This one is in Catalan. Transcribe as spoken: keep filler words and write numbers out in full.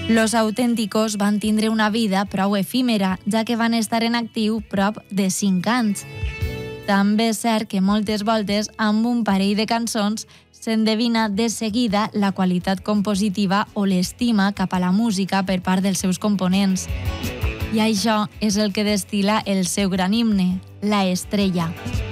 Los Auténticos van tindre una vida prou efímera, ja que van estar en actiu prop de cinc anys. També és cert que moltes voltes, amb un parell de cançons, s'endevina de seguida la qualitat compositiva o l'estima cap a la música per part dels seus components. I això és el que destila el seu gran himne, La Estrella.